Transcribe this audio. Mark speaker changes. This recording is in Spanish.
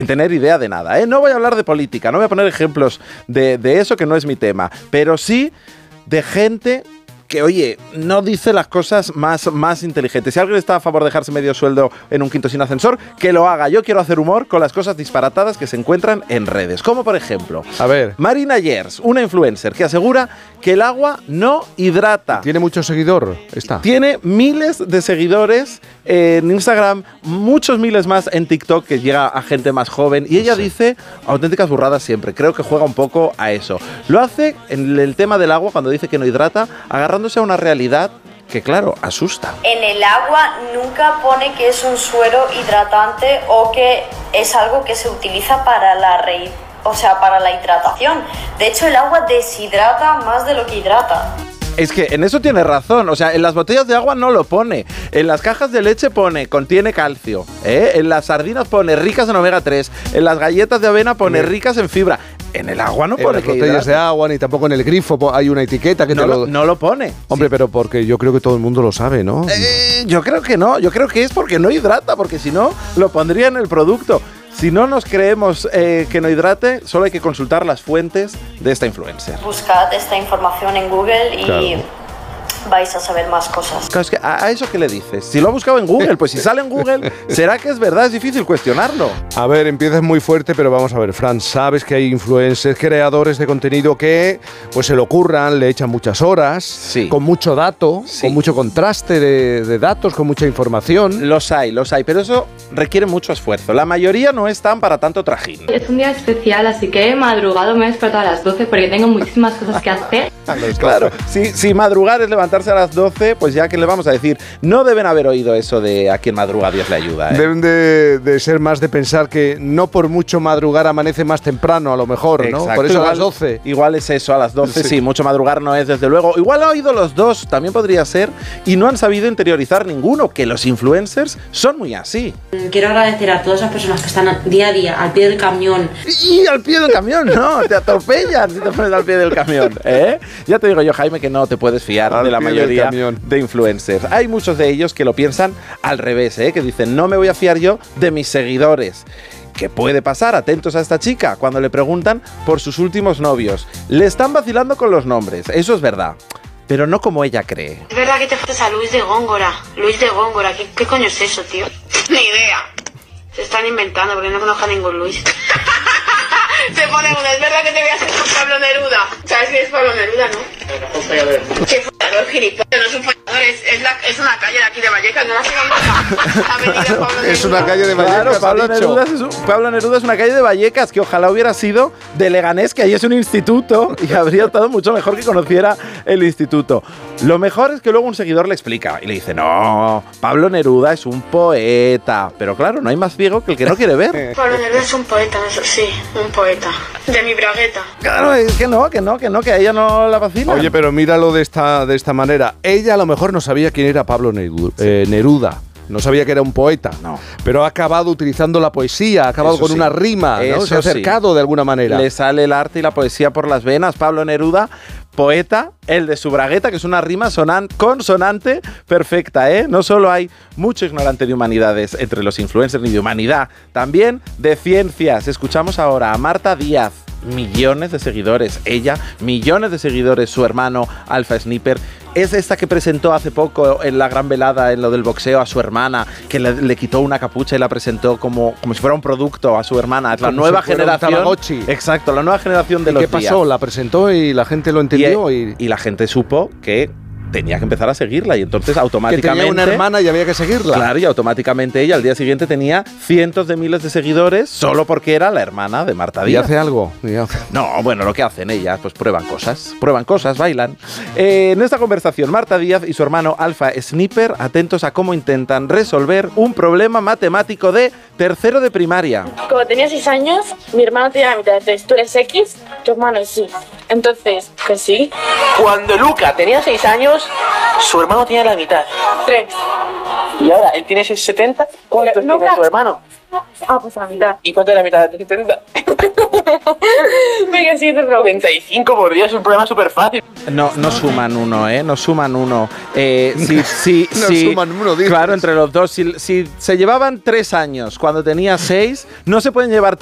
Speaker 1: sin tener idea de nada, ¿eh? No voy a hablar de política, no voy a poner ejemplos de eso que no es mi tema, pero sí de gente que, oye, no dice las cosas más inteligentes. Si alguien está a favor de dejarse medio sueldo en un quinto sin ascensor, que lo haga. Yo quiero hacer humor con las cosas disparatadas que se encuentran en redes. Como por ejemplo,
Speaker 2: a ver,
Speaker 1: Marina Yers, una influencer que asegura que el agua no hidrata.
Speaker 2: ¿Tiene mucho seguidor?
Speaker 1: Tiene miles de seguidores en Instagram, muchos miles más en TikTok, que llega a gente más joven. Y ella dice auténticas burradas siempre. Creo que juega un poco a eso. Lo hace en el tema del agua, cuando dice que no hidrata, agarrándose a una realidad que, claro, asusta.
Speaker 3: En el agua nunca pone que es un suero hidratante o que es algo que se utiliza para para la hidratación. De hecho, el agua deshidrata más de lo que hidrata.
Speaker 1: Es que en eso tiene razón, o sea, en las botellas de agua no lo pone, en las cajas de leche pone, contiene calcio, en las sardinas pone ricas en omega 3, en las galletas de avena pone ricas en fibra, en el agua no pone que hidrata.
Speaker 2: En las botellas de agua, ni tampoco en el grifo hay una etiqueta que
Speaker 1: no lo pone.
Speaker 2: Hombre, pero porque yo creo que todo el mundo lo sabe, ¿no?
Speaker 1: Yo creo que no, yo creo que es porque no hidrata, porque si no, lo pondría en el producto. Si no nos creemos que no hidrate, solo hay que consultar las fuentes de esta influencer.
Speaker 3: Buscad esta información en Google y vais a saber más cosas.
Speaker 1: Claro, es que ¿a eso qué le dices? Si lo ha buscado en Google, pues si sale en Google, ¿será que es verdad? Es difícil cuestionarlo.
Speaker 2: A ver, empiezas muy fuerte, pero vamos a ver, Fran, sabes que hay influencers, creadores de contenido que pues se le ocurran, le echan muchas horas, con mucho dato, con mucho contraste de datos, con mucha información.
Speaker 1: Los hay, pero eso requiere mucho esfuerzo. La mayoría no están para tanto trajín.
Speaker 4: Es un día especial, así que he madrugado, me he despertado a las 12 porque tengo muchísimas cosas que hacer.
Speaker 1: Claro, si madrugar es levantarse a las 12, pues ya que le vamos a decir, no deben haber oído eso de a quien madruga Dios le ayuda.
Speaker 2: Deben de ser más de pensar que no por mucho madrugar amanece más temprano, a lo mejor, ¿no?
Speaker 1: Exacto.
Speaker 2: Por eso a las 12.
Speaker 1: Igual es eso, a las 12, sí, mucho madrugar no es, desde luego. Igual ha oído los dos, también podría ser, y no han sabido interiorizar ninguno, que los influencers son muy así.
Speaker 5: Quiero agradecer a todas esas personas que están día a día al pie del camión.
Speaker 1: Y al pie del camión, no, te atropellan si te pones al pie del camión, ¿eh? Ya te digo yo, Jaime, que no te puedes fiar de la mayoría de influencers. Hay muchos de ellos que lo piensan al revés, que dicen, no me voy a fiar yo de mis seguidores. ¿Qué puede pasar? Atentos a esta chica cuando le preguntan por sus últimos novios. Le están vacilando con los nombres, eso es verdad, pero no como ella cree.
Speaker 6: Es verdad que te fuiste a Luis de Góngora. Luis de Góngora, ¿qué coño es eso, tío? Ni idea. Se están inventando porque no conozco a ningún Luis. Se pone uno, es verdad que te voy a hacer con Pablo Neruda. ¿Sabes quién es Pablo Neruda, no? Un fallador. ¿Qué fallador, gilipollas? No es un fallador, es una calle de aquí de Vallecas, no la sé la avenida Pablo Neruda.
Speaker 2: Es una calle de Vallecas,
Speaker 1: claro, Pablo Neruda es una calle de Vallecas, que ojalá hubiera sido de Leganés, que ahí es un instituto, y habría estado mucho mejor que conociera el instituto. Lo mejor es que luego un seguidor le explica, y le dice, no, Pablo Neruda es un poeta. Pero claro, no hay más ciego que el que no quiere ver.
Speaker 6: Pablo Neruda es un poeta, eso sí, un poeta. De mi bragueta.
Speaker 1: Claro, es que no, que a ella no la vacila.
Speaker 2: Oye, pero míralo de esta manera. Ella a lo mejor no sabía quién era Pablo Neruda. No sabía que era un poeta. No. Pero ha acabado utilizando la poesía, ha acabado con una rima, ¿no? Se ha acercado de alguna manera.
Speaker 1: Le sale el arte y la poesía por las venas. Pablo Neruda, poeta, el de su bragueta, que es una rima consonante perfecta, ¿eh? No solo hay mucho ignorante de humanidades entre los influencers ni de humanidad, también de ciencias. Escuchamos ahora a Marta Díaz. Millones de seguidores, ella, millones de seguidores, su hermano Alfa Sniper. Es esta que presentó hace poco en la gran velada, en lo del boxeo, a su hermana, que le quitó una capucha y la presentó como si fuera un producto a su hermana. La nueva generación. Exacto, la nueva generación de los días.
Speaker 2: ¿Qué pasó? La presentó y la gente lo entendió.
Speaker 1: Y la gente supo que tenía que empezar a seguirla, y entonces automáticamente...
Speaker 2: Que tenía una hermana y había que seguirla.
Speaker 1: Claro, y automáticamente ella al día siguiente tenía cientos de miles de seguidores solo porque era la hermana de Marta Díaz.
Speaker 2: ¿Y hace algo?
Speaker 1: No, bueno, lo que hacen ellas, pues prueban cosas, bailan. En esta conversación, Marta Díaz y su hermano Alfa Sniper, atentos a cómo intentan resolver un problema matemático de tercero de primaria.
Speaker 7: Como tenía 6 años, mi hermano tenía la mitad. Entonces, tú eres X, tu hermano es Y. Entonces, que sí.
Speaker 8: Cuando Luca tenía 6 años, su hermano tenía la mitad.
Speaker 7: 3.
Speaker 8: Y ahora, él tiene 70. ¿Cuánto tiene su hermano?
Speaker 7: Pues la mitad.
Speaker 8: ¿Y cuánto es la mitad de 70?
Speaker 7: Venga,
Speaker 8: 95 por día es un problema súper fácil.
Speaker 1: No suman uno, ¿eh? No suman uno.
Speaker 2: Suman uno, dices.
Speaker 1: Claro, entre los dos. Si se llevaban 3 años cuando tenía 6, no se pueden llevar